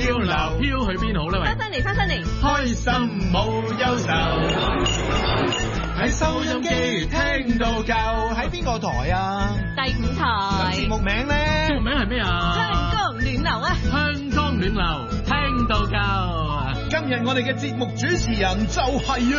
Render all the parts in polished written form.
漂流，漂去邊好呢？喂， 翻返嚟， 開心冇憂愁，喺收音機聽到夠。喺邊個台啊？ 第5台。 節目名咧？節目名係咩啊？ 香江暖流啊！ 香江暖流，聽到夠。今日我哋嘅節目主持人就係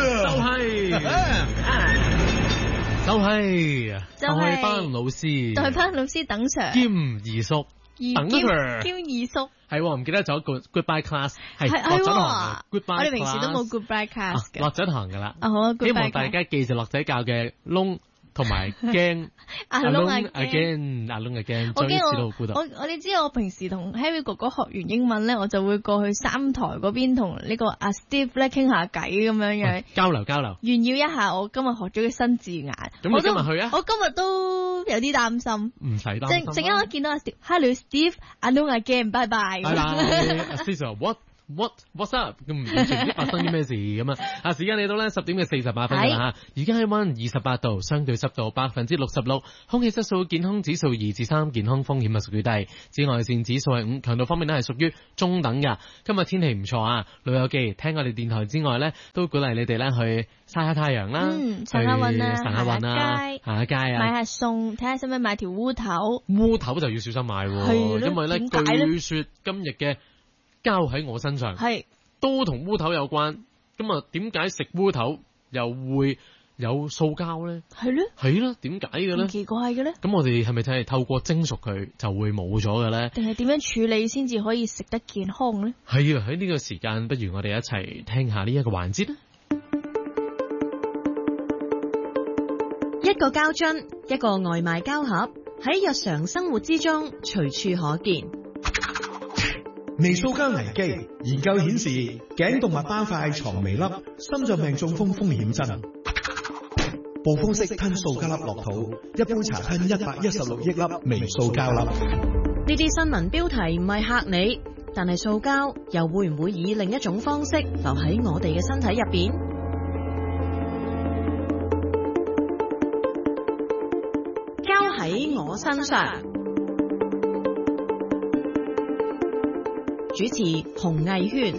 就係班老師， 代班老師等 Sir 兼二叔。等佢兼二叔係唔記得咗個 Goodbye Class 係落咗堂嘅 Goodbye Class， 我哋平時都冇 Goodbye Class 嘅， 落咗堂噶啦。 好啊， 希望大家記住樂仔教嘅窿同埋驚阿窿again， 我你知我平時同 Harry 哥哥學完英文咧，我就會過去3台嗰邊同呢個阿 Steve 咧傾下偈咁樣樣交流， 炫耀一下我今日學咗嘅新字眼。 咁你今日去啊？ 我今日都有啲擔心， 唔使擔心。 陣間我見到阿 Steve，Hello Steve， 阿窿again， 拜拜。 拜拜。阿 Steve What's up？ 咁唔知發生啲咩事咁啊？時間嚟到咧10點48分啦嚇，而家氣溫28度，相對濕度66%，空氣質素健康指數2至3，健康風險係屬於低，紫外線指數係5，強度方面咧係屬於中等㗎。今日天氣唔錯啊，老友記聽我哋電台之外咧，都鼓勵你哋咧去曬下太陽啦， 行下運啊， 行下街啊， 買下餸，睇下使唔使買條烏頭。 烏頭就要小心買喎，因為咧據說今日嘅膠喺我身上，都同烏頭有關。咁啊，點解食烏頭又會有塑膠咧？係咯，點解嘅咧？ 奇怪嘅咧？ 咁我哋係咪真係透過蒸熟佢就會冇咗嘅咧？ 定係點樣處理先至可以食得健康咧？ 係啊，喺呢個時間，不如我哋一齊聽下呢一個環節啦。 一個膠樽，一個外賣膠盒，喺日常生活之中隨處可見。 微塑膠危機研究顯示，頸動脈斑塊藏微粒，心臟病中風風險增。暴風式吞塑膠粒落肚，一杯茶吞116億粒微塑膠粒。 呢啲新聞標題唔係嚇你，但係塑膠又會唔會以另一種方式留喺我哋嘅身體入邊？膠喺我身上。主持洪藝軒。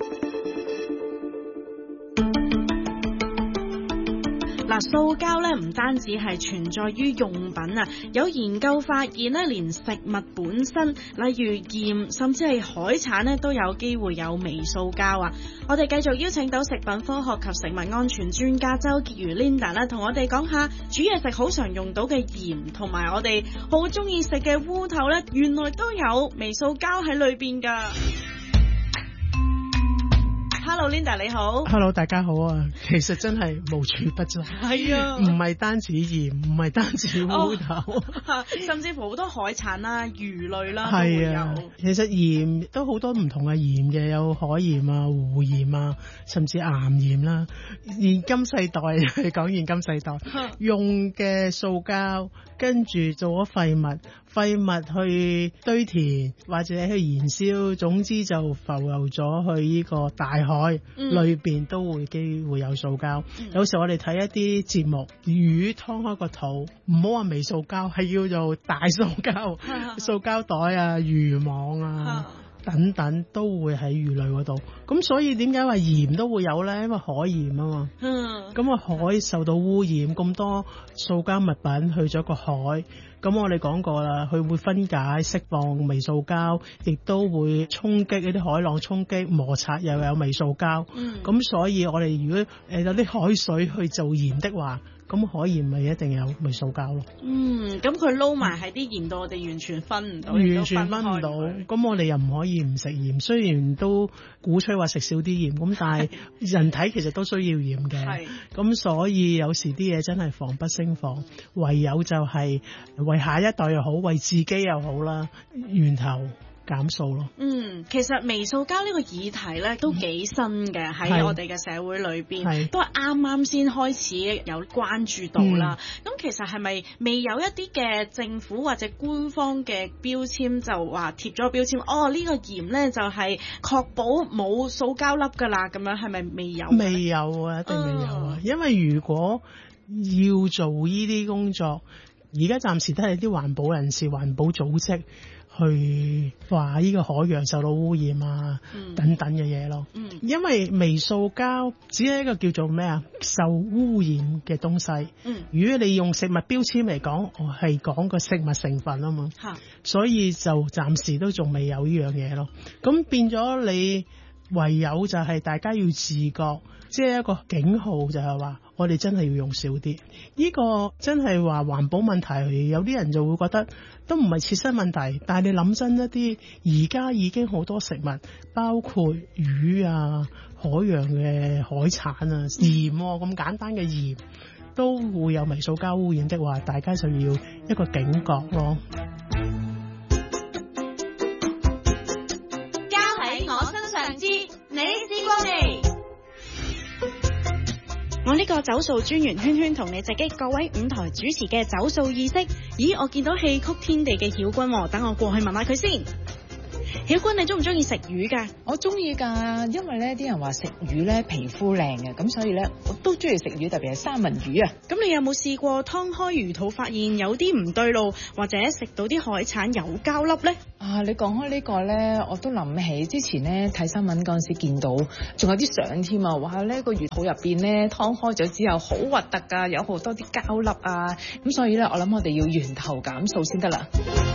塑膠咧唔單止係存在於用品啊，有研究發現咧，連食物本身，例如鹽甚至係海產咧，都有機會有微塑膠啊！我哋繼續邀請到食品科學及食物安全專家周潔如 Linda 咧，同我哋講下煮嘢食好常用到嘅鹽，同埋我哋好中意食嘅烏頭咧，原來都有微塑膠喺裏邊噶。Hello Linda 你好。 Hello 大家好啊，其實真係無處不在。係啊，唔係單止鹽，唔係單止烏頭， 甚至乎好多海產啦、魚類啦都會有。其實鹽都好多唔同嘅鹽嘅，有海鹽啊、湖鹽啊，甚至岩鹽啦。現今世代講現今世代用嘅塑膠，跟住做咗廢物去堆填或者去燃燒，總之就浮游咗去呢個大海裏邊，都會機會有塑膠。有時我哋睇一啲節目，魚劏開個肚，唔好話微塑膠，係叫做大塑膠，塑膠袋啊、漁網啊等等都會喺魚類嗰度。咁所以點解話鹽都會有呢？因為海鹽啊嘛。咁啊海受到污染，咁多塑膠物品去咗個海。咁我哋講過啦，佢會分解釋放微塑膠，亦都會衝擊一啲海浪，衝擊摩擦又有微塑膠。咁所以我哋如果有啲海水去做鹽的話，咁海鹽咪一定有微塑膠咯。 咁佢撈埋喺啲鹽度，我哋完全分唔到， 完全分唔到。咁我哋又唔可以唔食鹽，雖然都鼓吹話食少啲鹽，咁但係人體其實都需要鹽嘅。咁所以有時啲嘢真係防不勝防，唯有就係為下一代又好，為自己又好啦，源頭減數咯。 其實微塑膠呢個議題咧都幾新嘅，喺我哋嘅社會裏邊，都係啱啱先開始有關注到啦。咁其實係咪未有一啲嘅政府或者官方嘅標籤，就話貼咗個標籤？呢個鹽咧就係確保冇塑膠粒噶啦，咁樣係咪未有？ 未有啊，一定未有啊。因為如果要做呢啲工作，而家暫時都係啲環保人士、環保組織去話呢個海洋受到污染啊等等嘅嘢咯。因為微塑膠只係一個叫做咩啊受污染嘅東西。如果你用食物標籤嚟講，我係講個食物成分啊嘛，所以就暫時都仲未有呢樣嘢咯。咁變咗你唯有就係大家要自覺，即係一個警號，就係話我哋真係要用少啲。呢個真係話環保問題，有啲人就會覺得都唔係切身問題，但係你諗真一啲，而家已經好多食物，包括魚啊、海洋嘅海產啊、鹽咁簡單嘅鹽都會有微塑膠污染的話，大家就要一個警覺咯。 交喺我身上知，你試過未？ 我呢個走數專員圈圈同你直擊各位舞台主持嘅走數意識。咦，我見到戲曲天地嘅曉君喎，等我過去問下佢先。曉君，你中唔中意食魚㗎？ 我中意㗎，因為咧啲人話食魚咧皮膚靚嘅，咁所以咧我都中意食魚，特別係三文魚啊。 咁你有冇試過劏開魚肚發現有啲唔對路，或者食到啲海產有膠粒呢？ 啊，你講開呢個咧，我都諗起之前咧睇新聞嗰陣時見到，仲有啲相添啊，話呢個魚肚入邊咧劏開咗之後好核突㗎，有好多啲膠粒啊，咁所以咧我諗我哋要源頭減數先得啦。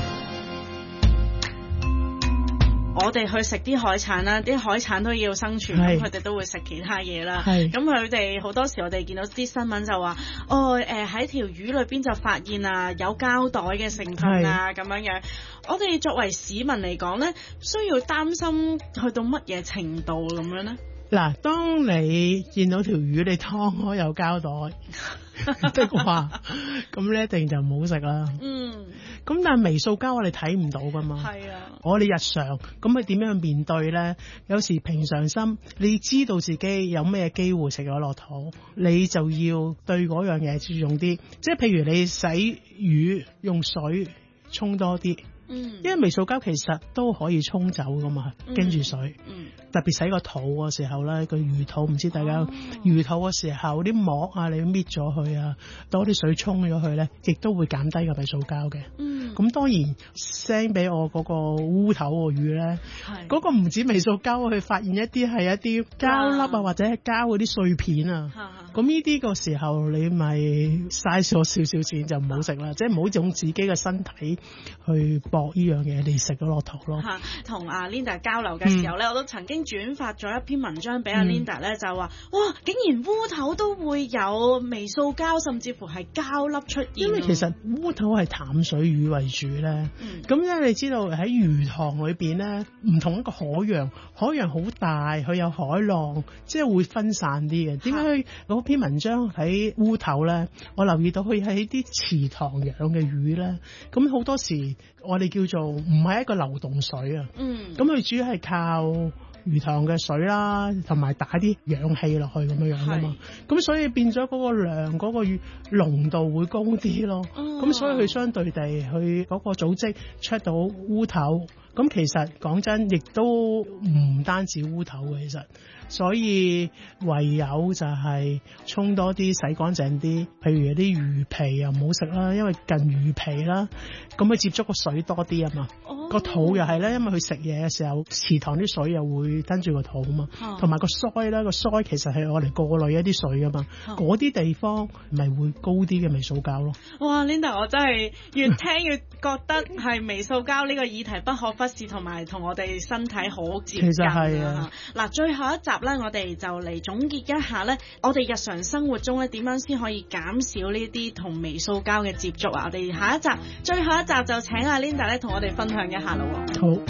我哋去食啲海產啦，啲海產都要生存，咁佢哋都會食其他嘢啦。咁佢哋好多時我哋見到啲新聞就話，喺條魚裏邊就發現啊有膠袋嘅成分啊咁樣樣。我哋作為市民嚟講咧，需要擔心去到乜嘢程度咁樣咧？ 嗱，當你見到條魚你劏開有膠袋的話，咁你一定就唔好食啦。咁但係微塑膠我哋睇唔到噶嘛。係啊。我哋日常咁你點樣面對咧？有時平常心，你知道自己有咩機會食咗落肚，你就要對嗰樣嘢注重啲。即係譬如你洗魚用水沖多啲。因為微塑膠其實都可以沖走噶嘛，跟住水。特別洗個肚嘅時候咧，個魚肚唔知大家魚肚嘅時候啲膜啊，你搣咗佢啊，多啲水沖咗佢咧，亦都會減低個微塑膠嘅。咁當然 send 俾我嗰個烏頭個魚咧，嗰個唔止微塑膠，佢發現一啲係一啲膠粒啊，或者係膠嗰啲碎片啊。咁呢啲個時候你咪嘥咗少少錢就唔好食啦，即係唔好用自己嘅身體去搏呢樣嘢你食咗落肚咯。 同阿 Linda 交流嘅時候咧，我都曾經轉發咗一篇文章俾阿 Linda 咧，就話哇，竟然烏頭都會有微塑膠，甚至乎係膠粒出現。因為其實烏頭係淡水魚為主咧，咁因為你知道喺魚塘裏邊咧，唔同一個海洋好大，佢有海浪，即係會分散啲嘅。點解嗰篇文章喺烏頭咧？我留意到佢喺啲池塘養嘅魚咧，咁好多時我哋叫做唔係一個流動水啊。咁佢主要係靠魚塘嘅水啦，同埋打啲氧氣落去咁樣樣噶嘛。咁所以變咗嗰個量嗰個濃度會高啲咯。咁所以佢相對地佢嗰個組織出到烏頭。咁其實講真，亦都唔單止烏頭嘅，其實。所以唯有就係沖多啲，洗乾淨啲。譬如有啲魚皮又唔好食啦，因為近魚皮啦，咁佢接觸個水多啲啊嘛。個肚又係咧，因為佢食嘢嘅時候，池塘啲水又會跟住個肚啊嘛。同埋個腮啦，個腮其實係我嚟過濾一啲水啊嘛。嗰啲地方咪會高啲嘅微塑膠咯。 哇 Linda， 我真係越聽越覺得係微塑膠呢個議題不可忽視，同埋同我哋身體好接近。其實係啊。嗱，最後一集咧，我哋就嚟總結一下咧，我哋日常生活中咧點樣先可以減少呢啲同微塑膠嘅接觸啊？我哋下一集最後一集就請阿 Linda 咧同我哋分享一下咯。好。